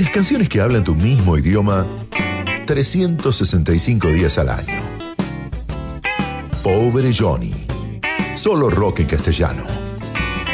Las canciones que hablan tu mismo idioma 365 días al año. Pobre Johnny. Solo rock en castellano.